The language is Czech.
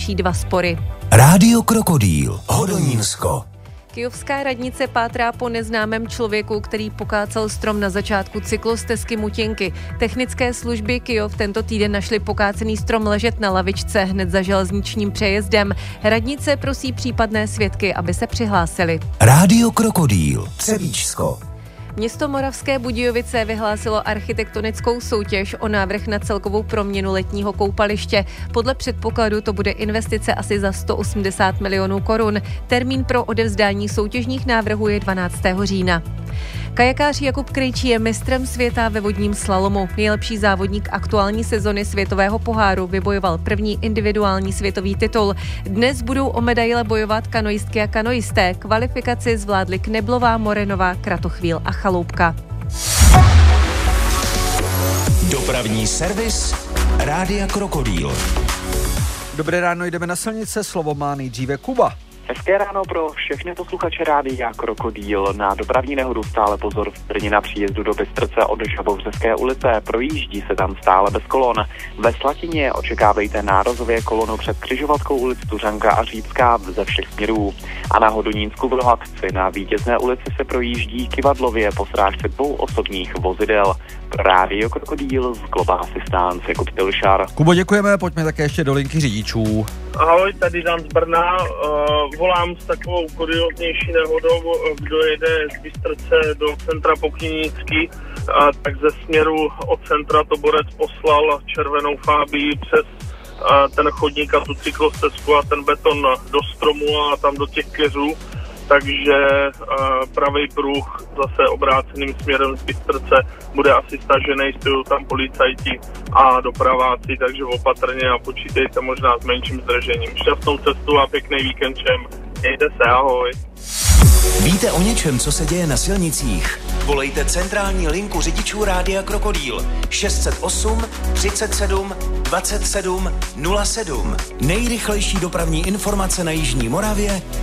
další 2 spory. Rádio Krokodýl, Hodonínsko. Kyjovská radnice pátrá po neznámém člověku, který pokácel strom na začátku cyklostezky Mutěnky. Technické služby Kyjov tento týden našli pokácený strom ležet na lavičce hned za železničním přejezdem. Radnice prosí případné svědky, aby se přihlásili. Rádio Krokodýl, Třebíčsko. Město Moravské Budějovice vyhlásilo architektonickou soutěž o návrh na celkovou proměnu letního koupaliště. Podle předpokladu to bude investice asi za 180 milionů korun. Termín pro odevzdání soutěžních návrhů je 12. října. Kajakář Jakub Krejčí je mistrem světa ve vodním slalomu. Nejlepší závodník aktuální sezony světového poháru vybojoval první individuální světový titul. Dnes budou o medaile bojovat kanoistky a kanoisté. Kvalifikaci zvládli Kneblová, Morenová, Kratochvíl a Chaloupka. Dopravní servis Rádia Krokodýl. Dobré ráno, jdeme na silnice, slovo má nejdříve Kuba. Hezké ráno pro všechny posluchače Rádia Krokodýl. Na dopravní nehodu stále pozor v Brně na příjezdu do Bystrce od Žabovřeské ulice. Projíždí se tam stále bez kolon. Ve Slatině očekávejte nárazově kolonu před křižovatkou ulic Tuřanka a Řícká ze všech směrů. A na Hodonínsku v Rohatci na Vítězné ulici se projíždí kyvadlově po srážce 2 osobních vozidel. Pro Rádio Krokodýl z Global Assistance Jakub Pilšar. Kubo, děkujeme, pojďme také ještě do linky řidičů. Ahoj, tady Dan z Brna. Volám s takovou kurióznější nehodou, kdo jede z Bystrce do centra Pokynnícky, tak ze směru od centra Toborec poslal červenou Fabii přes ten chodník a tu cyklostezku a ten beton do stromu a tam do těch keřů. Takže pravý pruh zase obráceným směrem z Bystrce bude asi stažený, stojí tam policajti a dopraváci, takže opatrně a počítejte možná s menším zdržením. Šťastnou cestu a pěkný víkend všem. Mějte se, ahoj. Víte o něčem, co se děje na silnicích? Volejte centrální linku řidičů Rádia Krokodýl 608 37 27 07. Nejrychlejší dopravní informace na jižní Moravě